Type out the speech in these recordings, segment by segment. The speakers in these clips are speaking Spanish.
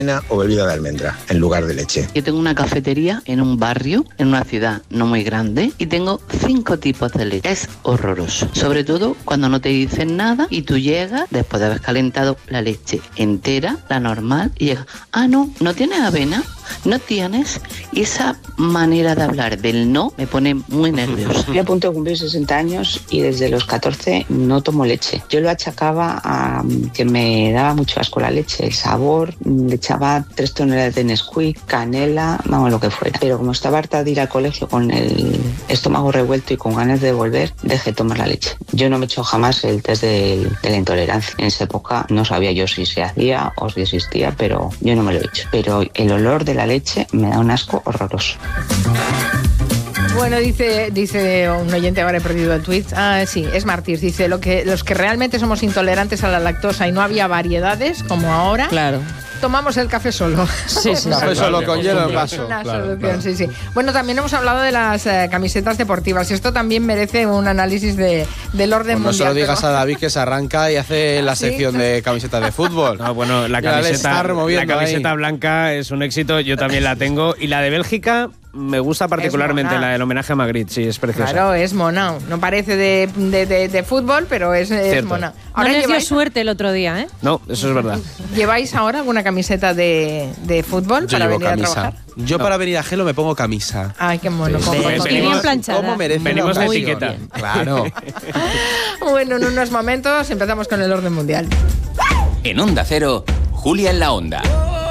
o bebida de almendra en lugar de leche. Yo tengo una cafetería en un barrio, en una ciudad no muy grande, y tengo 5 tipos de leche. Es horroroso, sobre todo cuando no te dicen nada y tú llegas después de haber calentado la leche entera, la normal, y llegas, no tienes avena, no tienes, y esa manera de hablar del no me pone muy nerviosa. Yo a punto de cumplir 60 años y desde los 14 no tomo leche. Yo lo achacaba a que me daba mucho asco la leche, el sabor, le echaba 3 toneladas de Nesquik, canela, vamos, lo que fuera. Pero como estaba harta de ir al colegio con el estómago revuelto y con ganas de volver, dejé de tomar la leche. Yo no me he hecho jamás el test de la intolerancia. En esa época no sabía yo si se hacía o si existía, pero yo no me lo he hecho. Pero el olor de la leche me da un asco horroroso. Bueno, dice un oyente, ahora he perdido el tweet. Sí, es Martís. Dice, los que realmente somos intolerantes a la lactosa y no había variedades como ahora. Claro. Tomamos el café solo. Sí. Café solo con hielo en vaso. Una solución, sí. Bueno, también hemos hablado de las camisetas deportivas. Esto también merece un análisis del orden mundial. No se lo digas a David, que se arranca y hace la sección de camisetas de fútbol. No, bueno, la camiseta blanca es un éxito, yo también la tengo. Y la de Bélgica me gusta particularmente, la del homenaje a Magritte, sí, es preciosa. Claro, es mona. No parece de fútbol, pero es mona. Ahora no les dio suerte el otro día, ¿eh? No, eso es verdad. ¿Lleváis ahora alguna camiseta de fútbol para venir a trabajar? Yo para venir a Gelo me pongo camisa. Ay, qué mono. ¿Cómo venimos de etiqueta. Claro. Bueno, en unos momentos empezamos con el orden mundial. En Onda Cero, Julia en la Onda.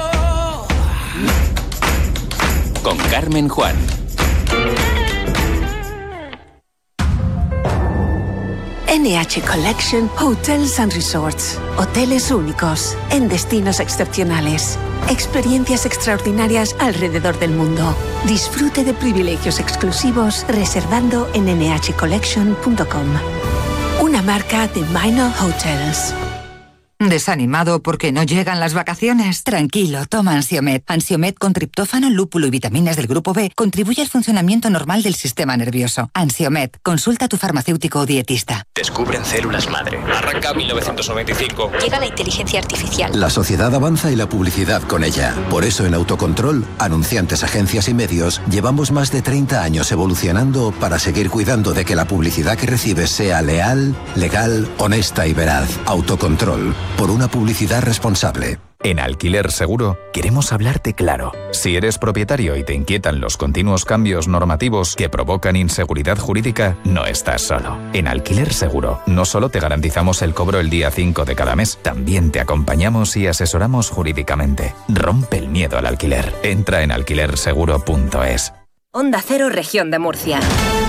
Con Carmen Juan. NH Collection Hotels and Resorts. Hoteles únicos, en destinos excepcionales. Experiencias extraordinarias alrededor del mundo. Disfrute de privilegios exclusivos reservando en nhcollection.com. Una marca de Minor Hotels. ¿Desanimado porque no llegan las vacaciones? Tranquilo, toma Ansiomed. Ansiomed con triptófano, lúpulo y vitaminas del grupo B contribuye al funcionamiento normal del sistema nervioso. Ansiomed, consulta a tu farmacéutico o dietista. Descubren células madre. Arranca 1995. Llega la inteligencia artificial. La sociedad avanza y la publicidad con ella. Por eso en Autocontrol, anunciantes, agencias y medios, llevamos más de 30 años evolucionando para seguir cuidando de que la publicidad que recibes sea leal, legal, honesta y veraz. Autocontrol. Por una publicidad responsable. En Alquiler Seguro queremos hablarte claro. Si eres propietario y te inquietan los continuos cambios normativos que provocan inseguridad jurídica, no estás solo. En Alquiler Seguro no solo te garantizamos el cobro el día 5 de cada mes, también te acompañamos y asesoramos jurídicamente. Rompe el miedo al alquiler. Entra en alquilerseguro.es. Onda Cero, Región de Murcia.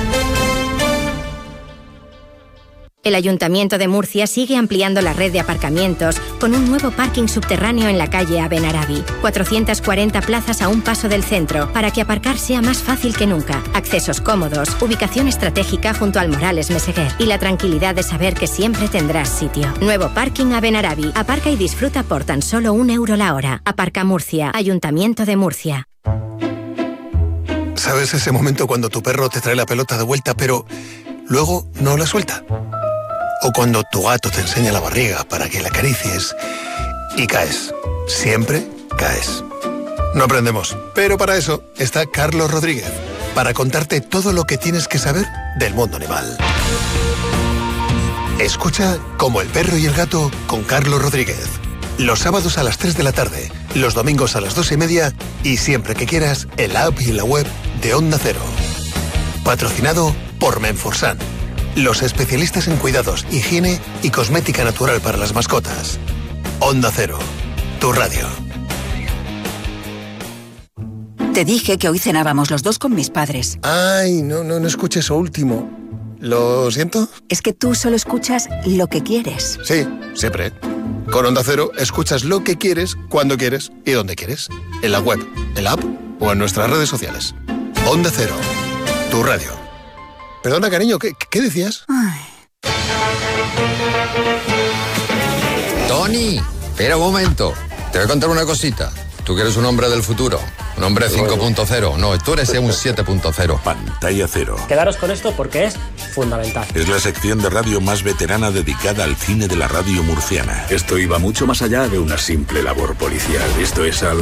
El Ayuntamiento de Murcia sigue ampliando la red de aparcamientos con un nuevo parking subterráneo en la calle Abenarabi. 440 plazas a un paso del centro para que aparcar sea más fácil que nunca. Accesos cómodos, ubicación estratégica junto al Morales Meseguer y la tranquilidad de saber que siempre tendrás sitio. Nuevo parking Abenarabi. Aparca y disfruta por tan solo €1 la hora. Aparca Murcia. Ayuntamiento de Murcia. ¿Sabes ese momento cuando tu perro te trae la pelota de vuelta pero luego no la suelta? O cuando tu gato te enseña la barriga para que la acaricies y caes. Siempre caes. No aprendemos, pero para eso está Carlos Rodríguez, para contarte todo lo que tienes que saber del mundo animal. Escucha Como el perro y el gato con Carlos Rodríguez. Los sábados a las 3 de la tarde, los domingos a las 2:30 y siempre que quieras en la app y en la web de Onda Cero. Patrocinado por Menforsan. Los especialistas en cuidados, higiene y cosmética natural para las mascotas. Onda Cero, tu radio. Te dije que hoy cenábamos los dos con mis padres. Ay, no escuché eso último. ¿Lo siento? Es que tú solo escuchas lo que quieres. Sí, siempre. Con Onda Cero escuchas lo que quieres, cuando quieres y donde quieres. En la web, en la app o en nuestras redes sociales. Onda Cero, tu radio. Perdona, cariño, ¿qué decías? Ay. Tony, espera un momento. Te voy a contar una cosita. Tú que eres un hombre del futuro, un hombre 5.0. No, tú eres un 7.0. Pantalla cero. Quedaros con esto porque es fundamental. Es la sección de radio más veterana dedicada al cine de la radio murciana. Esto iba mucho más allá de una simple labor policial. Esto es algo